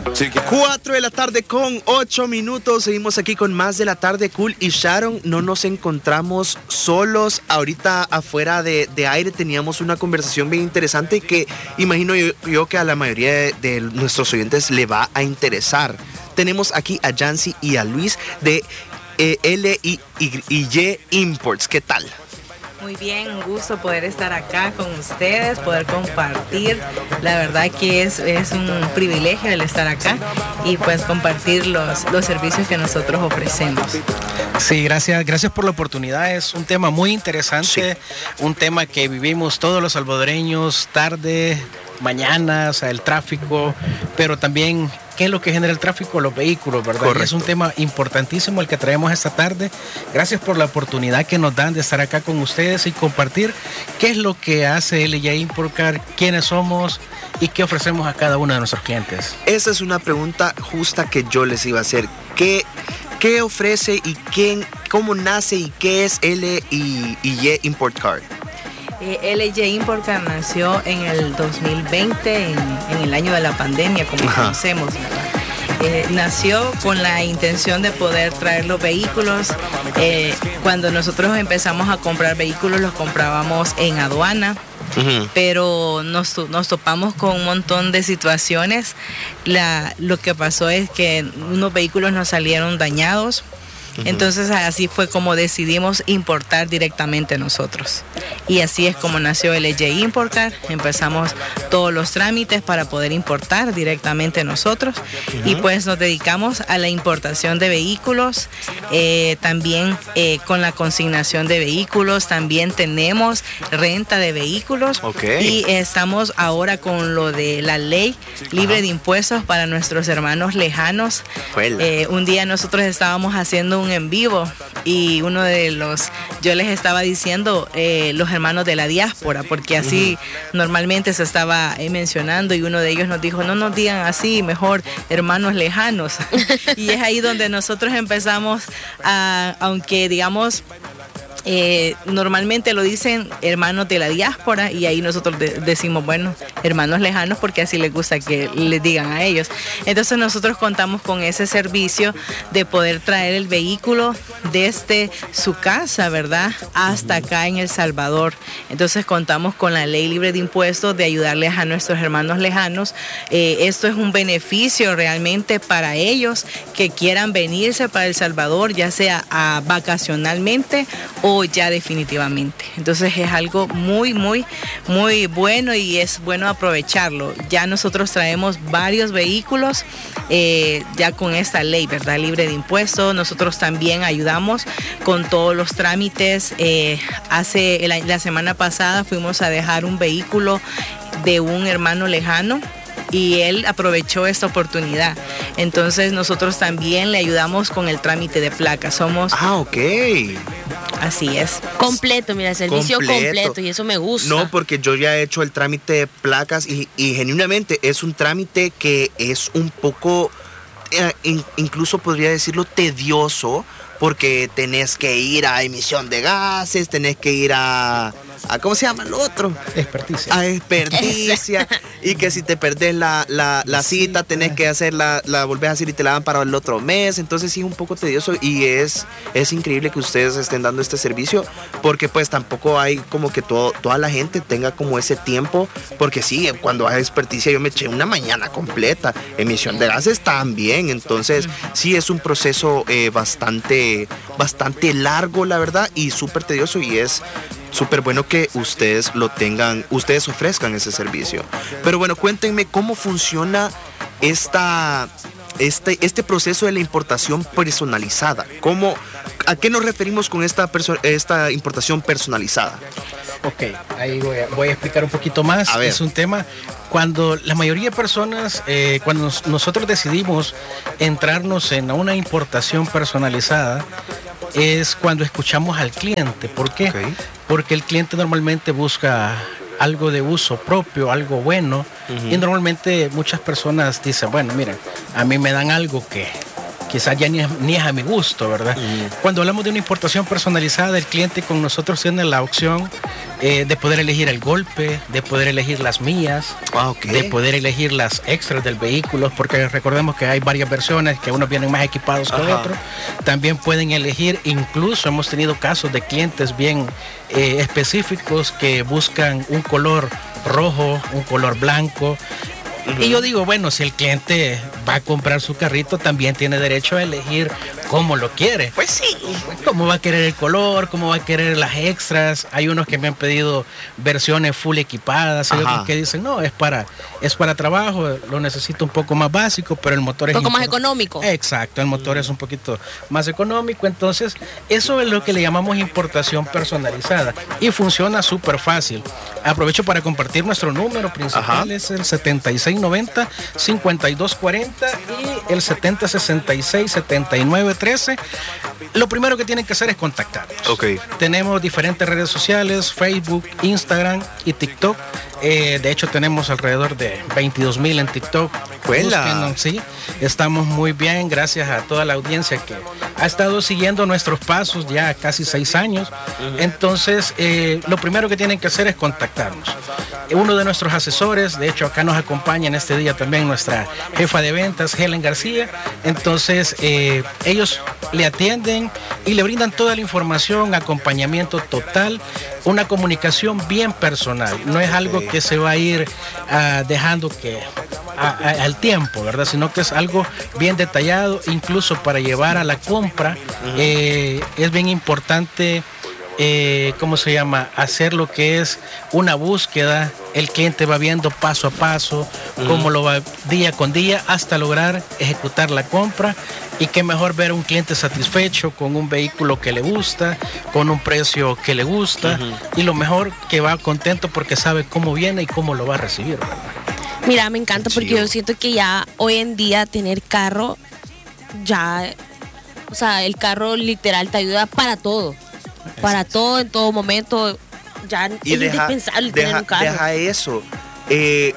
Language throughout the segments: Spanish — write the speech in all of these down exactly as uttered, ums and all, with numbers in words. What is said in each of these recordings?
cuatro de la tarde con ocho minutos. Seguimos aquí con más de la tarde cool. Y Sharon, no nos encontramos solos. Ahorita afuera de, de aire teníamos una conversación bien interesante que imagino yo, yo que a la mayoría de, de nuestros oyentes le va a interesar. Tenemos aquí a Yancy y a Luis de eh, L I Y Imports. ¿Qué tal? Muy bien, un gusto poder estar acá con ustedes, poder compartir. La verdad que es, es un privilegio el estar acá y pues compartir los, los servicios que nosotros ofrecemos. Sí, gracias, gracias por la oportunidad. Es un tema muy interesante, sí. Un tema que vivimos todos los salvadoreños, tarde, mañana, o sea, el tráfico, pero también qué es lo que genera el tráfico, los vehículos, ¿verdad? Correcto. Es un tema importantísimo el que traemos esta tarde. Gracias por la oportunidad que nos dan de estar acá con ustedes y compartir qué es lo que hace L Y Importcar, quiénes somos y qué ofrecemos a cada uno de nuestros clientes. Esa es una pregunta justa que yo les iba a hacer. ¿Qué, qué ofrece y quién, cómo nace y qué es L Y Importcar? Eh, L Y Importcar nació en el dos mil veinte, en, en el año de la pandemia, como Ajá. conocemos. Eh, nació con la intención de poder traer los vehículos. Eh, cuando nosotros empezamos a comprar vehículos, los comprábamos en aduana. Uh-huh. Pero nos, nos topamos con un montón de situaciones. La, lo que pasó es que unos vehículos nos salieron dañados. Uh-huh. Entonces así fue como decidimos importar directamente nosotros. Y así es como nació L Y Importcar. Empezamos todos los trámites para poder importar directamente nosotros. Uh-huh. Y pues nos dedicamos a la importación de vehículos, eh, también eh, con la consignación de vehículos, también tenemos renta de vehículos. Okay. Y estamos ahora con lo de la ley libre uh-huh. de impuestos para nuestros hermanos lejanos. Eh, un día nosotros estábamos haciendo un en vivo y uno de los, yo les estaba diciendo eh, los hermanos de la diáspora, porque así uh-huh. normalmente se estaba eh, mencionando, y uno de ellos nos dijo, no nos digan así, mejor hermanos lejanos. Y es ahí donde nosotros empezamos a, aunque digamos, Eh, normalmente lo dicen hermanos de la diáspora, y ahí nosotros de- decimos, bueno, hermanos lejanos, porque así les gusta que les digan a ellos. Entonces nosotros contamos con ese servicio de poder traer el vehículo desde su casa, ¿verdad?, hasta acá en El Salvador. Entonces contamos con la ley libre de impuestos, de ayudarles a nuestros hermanos lejanos. Eh, esto es un beneficio realmente para ellos que quieran venirse para El Salvador, ya sea a, vacacionalmente o o ya definitivamente. Entonces es algo muy, muy, muy bueno, y es bueno aprovecharlo. Ya nosotros traemos varios vehículos eh, ya con esta ley, ¿verdad?, libre de impuestos. Nosotros también ayudamos con todos los trámites. Eh, hace la, la semana pasada fuimos a dejar un vehículo de un hermano lejano, y él aprovechó esta oportunidad. Entonces nosotros también le ayudamos con el trámite de placas. Somos... Ah, ok. Así es. Completo, mira, servicio completo. completo, y eso me gusta. No, porque yo ya he hecho el trámite de placas y, y genuinamente es un trámite que es un poco, eh, in, incluso podría decirlo, tedioso, porque tenés que ir a emisión de gases, tenés que ir a... a ¿cómo se llama lo otro? Experticia. A experticia. Y que si te perdés la, la, la cita, tenés que hacer la, la volvés a hacer y te la dan para el otro mes. Entonces sí es un poco tedioso, y es, es increíble que ustedes estén dando este servicio, porque pues tampoco hay como que todo, toda la gente tenga como ese tiempo, porque sí, cuando vas a experticia yo me eché una mañana completa, emisión de gases también. Entonces sí es un proceso eh, bastante, bastante largo, la verdad, y súper tedioso, y es súper bueno que ustedes lo tengan, ustedes ofrezcan ese servicio. Pero bueno, cuéntenme cómo funciona esta, este, este proceso de la importación personalizada. ¿Cómo, ¿A qué nos referimos con esta, perso- esta importación personalizada? Ok, ahí voy a, voy a explicar un poquito más. A ver. Es un tema, cuando la mayoría de personas, eh, cuando nos- nosotros decidimos entrarnos en una importación personalizada, es cuando escuchamos al cliente. ¿Por qué? Okay. Porque el cliente normalmente busca algo de uso propio, algo bueno, uh-huh. y normalmente muchas personas dicen, bueno, miren, a mí me dan algo que quizás ya ni es, ni es a mi gusto, ¿verdad? Uh-huh. Cuando hablamos de una importación personalizada, el cliente con nosotros tiene la opción eh, de poder elegir el golpe, de poder elegir las millas, ah, okay. de poder elegir las extras del vehículo, porque recordemos que hay varias versiones, que unos vienen más equipados que otros. También pueden elegir, incluso hemos tenido casos de clientes bien eh, específicos que buscan un color rojo, un color blanco. Uh-huh. Y yo digo, bueno, si el cliente va a comprar su carrito, también tiene derecho a elegir cómo lo quiere. Pues sí. Cómo va a querer el color, cómo va a querer las extras. Hay unos que me han pedido versiones full equipadas, hay otros que dicen, no, es para, es para trabajo, lo necesito un poco más básico, pero el motor es un poco más económico. Exacto, el motor es un poquito más económico. Entonces, eso es lo que le llamamos importación personalizada y funciona súper fácil. Aprovecho para compartir nuestro número principal. Ajá. Es el setenta y seis noventa, cincuenta y dos cuarenta y el setenta sesenta y seis, setenta y nueve trece. Lo primero que tienen que hacer es contactarnos. Okay. Tenemos diferentes redes sociales, Facebook, Instagram y TikTok. Eh, de hecho, tenemos alrededor de veintidós mil en TikTok. Búsquenos, sí. Estamos muy bien, gracias a toda la audiencia que ha estado siguiendo nuestros pasos ya casi seis años. Uh-huh. Entonces, eh, lo primero que tienen que hacer es contactarnos. Uno de nuestros asesores, de hecho, acá nos acompaña en este día también nuestra jefa de ventas, Helen García. Entonces, eh, ellos le atienden y le brindan toda la información, acompañamiento total, una comunicación bien personal. No es algo que se va a ir uh, dejando que a, a, al tiempo, ¿verdad? Sino que es algo bien detallado, incluso para llevar a la compra. Uh-huh. eh, es bien importante, eh, ¿cómo se llama? Hacer lo que es una búsqueda. El cliente va viendo paso a paso, uh-huh. cómo lo va día con día hasta lograr ejecutar la compra. Y qué mejor ver a un cliente satisfecho con un vehículo que le gusta, con un precio que le gusta, uh-huh. y lo mejor que va contento porque sabe cómo viene y cómo lo va a recibir, ¿verdad? Mira, me encanta porque sí. Yo siento que ya hoy en día tener carro, ya, o sea, el carro literal te ayuda para todo, es para es. todo, en todo momento, ya y es deja, indispensable deja, tener un carro. Deja eso, eh,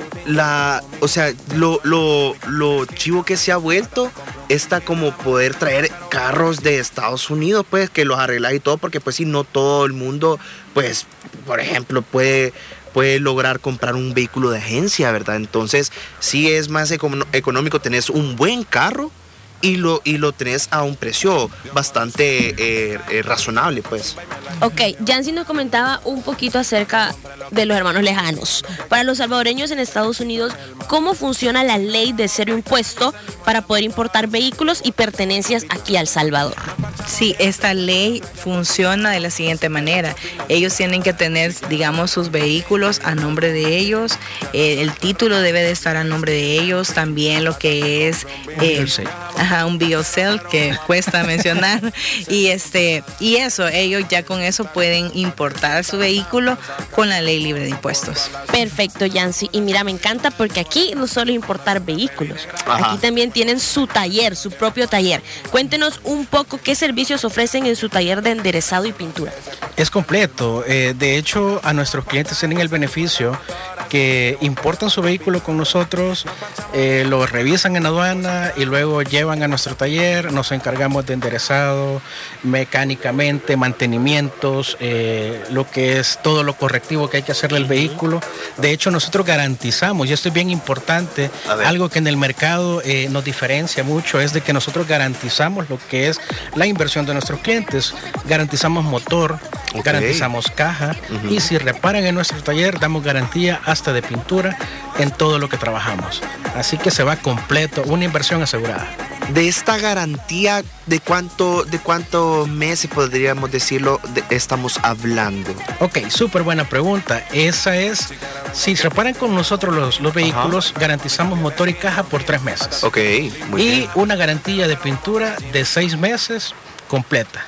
la, o sea, lo, lo, lo chivo que se ha vuelto está como poder traer carros de Estados Unidos, pues, que los arreglas y todo, porque pues si no todo el mundo, pues, por ejemplo, puede, puede lograr comprar un vehículo de agencia, ¿verdad? Entonces, sí es más eco- económico, tenés un buen carro y lo, y lo tenés a un precio bastante eh, eh, razonable, pues. Ok, Yancy nos comentaba un poquito acerca de los hermanos lejanos. Para los salvadoreños en Estados Unidos, ¿cómo funciona la ley de cero impuesto para poder importar vehículos y pertenencias aquí a El Salvador? Sí, esta ley funciona de la siguiente manera. Ellos tienen que tener, digamos, sus vehículos a nombre de ellos. Eh, el título debe de estar a nombre de ellos. También lo que es eh, ajá, un biocell que cuesta mencionar. Y este y eso, ellos ya con eso pueden importar su vehículo con la ley libre de impuestos. Perfecto, Yancy. Y mira, me encanta porque aquí no solo importar vehículos, ajá. Aquí también tienen su taller, su propio taller. Cuéntenos un poco qué servicios ofrecen en su taller de enderezado y pintura. Es completo. Eh, de hecho, a nuestros clientes tienen el beneficio que importan su vehículo con nosotros, eh, lo revisan en aduana y luego llevan a nuestro taller. Nos encargamos de enderezado, mecánicamente, mantenimientos, eh, lo que es todo lo correctivo que hay que hacerle al vehículo. De hecho, nosotros garantizamos, y esto es bien importante, algo que en el mercado eh, nos diferencia mucho, es de que nosotros garantizamos lo que es la inversión de nuestros clientes. Garantizamos motor, okay. garantizamos caja, uh-huh. y si reparan en nuestro taller, damos garantía hasta de pintura en todo lo que trabajamos. Así que se va completo, una inversión asegurada. De esta garantía, ¿de cuánto, de cuántos meses podríamos decirlo de, estamos hablando? Ok, súper buena pregunta. Esa es, si reparan con nosotros los, los vehículos, ajá. garantizamos motor y caja por tres meses. Ok, muy y bien. Una garantía de pintura de seis meses completa.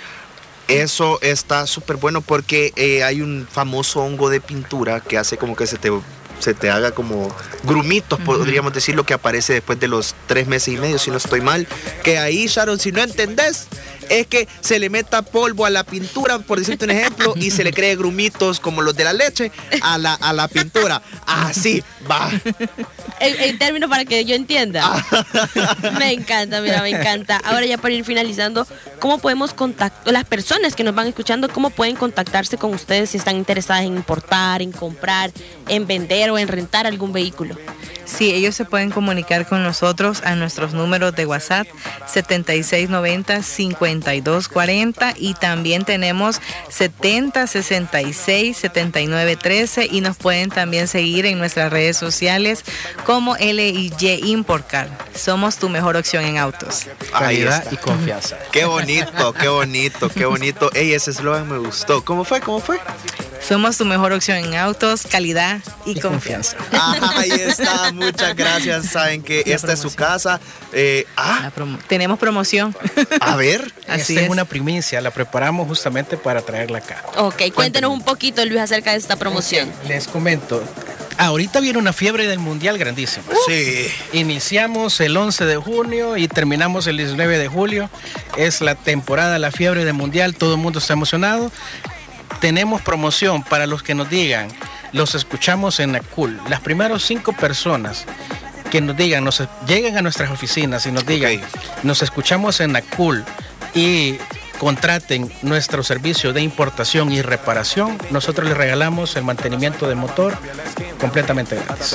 Eso está súper bueno porque eh, hay un famoso hongo de pintura que hace como que se te, se te haga como grumitos, uh-huh. podríamos decir, lo que aparece después de los tres meses y medio, si no estoy mal. Que ahí, Sharon, si no entendés, es que se le meta polvo a la pintura, por decirte un ejemplo, y se le cree grumitos como los de la leche a la, a la pintura. Así, va. En, en términos para que yo entienda. Me encanta, mira, me encanta. Ahora ya para ir finalizando, ¿cómo podemos contactar, las personas que nos van escuchando, cómo pueden contactarse con ustedes si están interesadas en importar, en comprar, en vender o en rentar algún vehículo? Sí, ellos se pueden comunicar con nosotros a nuestros números de WhatsApp setenta y seis noventa, cincuenta y dos cuarenta y también tenemos setenta, sesenta y seis, setenta y nueve, trece y nos pueden también seguir en nuestras redes sociales como L I J Importcar. Somos tu mejor opción en autos. Calidad y confianza. Qué bonito, qué bonito, qué bonito. Ey, ese eslogan me gustó. ¿Cómo fue? ¿Cómo fue? Somos tu mejor opción en autos, calidad y, y confianza. confianza. Ahí está, muchas gracias. Saben que la esta promoción. Es su casa. Eh, ah, promo tenemos promoción. A ver. Así esta es una primicia, la preparamos justamente para traerla acá. Ok, cuéntenos Cuéntanos un poquito, Luis, acerca de esta promoción. Okay, les comento. Ahorita viene una fiebre del mundial grandísima. Uh, sí. Iniciamos el once de junio y terminamos el diecinueve de julio. Es la temporada, la fiebre del mundial. Todo el mundo está emocionado. Tenemos promoción para los que nos digan, los escuchamos en Acul. Las primeras cinco personas que nos digan, nos lleguen a nuestras oficinas y nos digan, okay, nos escuchamos en Acul y contraten nuestro servicio de importación y reparación, nosotros les regalamos el mantenimiento de motor completamente gratis.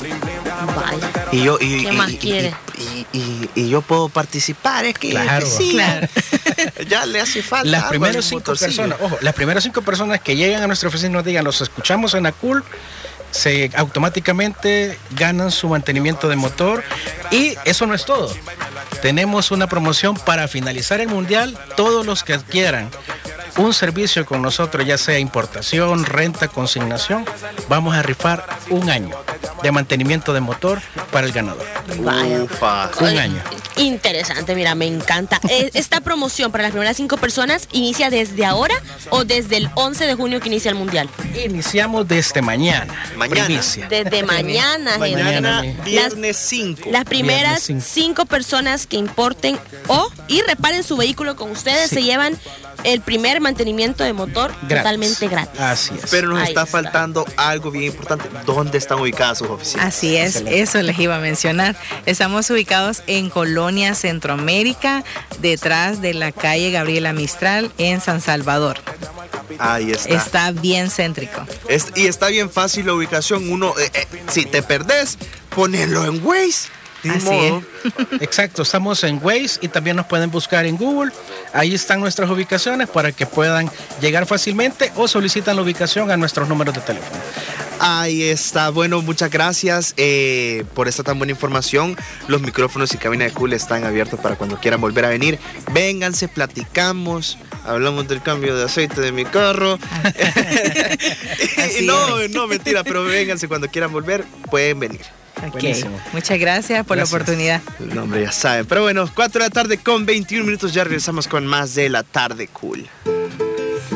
Vaya. Y yo, y, ¿Qué y, más y, quiere? Y, y, y yo puedo participar, es que, claro, que sí, claro. Ya le hace falta. Las primeras cinco personas, ojo, las primeras cinco personas que llegan a nuestra oficina y nos digan, los escuchamos en Acul, se automáticamente ganan su mantenimiento de motor. Y eso no es todo. Tenemos una promoción para finalizar el mundial. Todos los que adquieran un servicio con nosotros, ya sea importación, renta, consignación, vamos a rifar un año de mantenimiento de motor para el ganador. Ufa. Un año. Interesante, mira, me encanta. ¿Esta promoción para las primeras cinco personas inicia desde ahora o desde el once de junio que inicia el mundial? Iniciamos desde mañana. Mañana. Primicia. Desde mañana, Mañana, mañana viernes cinco. Las primeras cinco. cinco personas que importen o y reparen su vehículo con ustedes, sí, se llevan el primer mantenimiento de motor gratis, totalmente gratis. Así es. Pero nos Ahí está, está faltando algo bien importante. ¿Dónde están ubicadas sus oficinas? Así es, excelente, eso les iba a mencionar. Estamos ubicados en Colonia Centroamérica, detrás de la calle Gabriela Mistral en San Salvador. Ahí está. Está bien céntrico. Es, y está bien fácil la ubicación. Uno, eh, eh, si te perdés, ponelo en Waze. Así es. Exacto, estamos en Waze y también nos pueden buscar en Google. Ahí están nuestras ubicaciones para que puedan llegar fácilmente o solicitan la ubicación a nuestros números de teléfono. Ahí está. Bueno, muchas gracias eh, por esta tan buena información. Los micrófonos y cabina de Cool están abiertos para cuando quieran volver a venir. Vénganse, platicamos, hablamos del cambio de aceite de mi carro. no, no, mentira, pero vénganse cuando quieran volver, pueden venir. Okay. Muchas gracias por gracias. la oportunidad. No, hombre, ya saben. Pero bueno, cuatro de la tarde con veintiún minutos. Ya regresamos con más de La Tarde Cool.